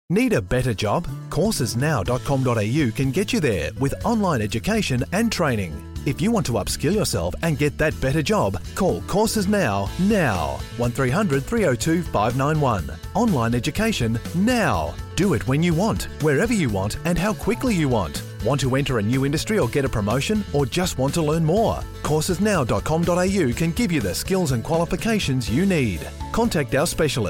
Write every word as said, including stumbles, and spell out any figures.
Need a better job? courses now dot com dot a u can get you there with online education and training. If you want to upskill yourself and get that better job, call Courses Now, now. one three hundred, three oh two, five nine one. Online education now. Do it when you want, wherever you want, and how quickly you want. Want to enter a new industry or get a promotion, or just want to learn more? courses now dot com dot a u can give you the skills and qualifications you need. Contact our specialist